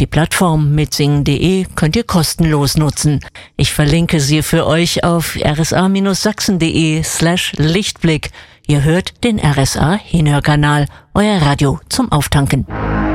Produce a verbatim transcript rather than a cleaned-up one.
Die Plattform mitsingen punkt de könnt ihr kostenlos nutzen. Ich verlinke sie für euch auf rsa-sachsen.de slash Lichtblick. Ihr hört den R S A Hinhörkanal, euer Radio zum Auftanken.